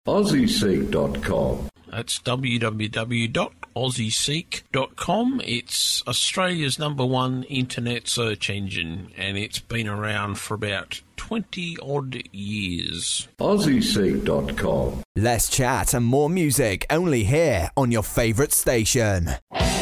AussieSeek.com. That's www.aussieseek.com. It's Australia's #1 internet search engine, and it's been around for about 20-odd years. AussieSeek.com. Less chat and more music only here on your favourite station.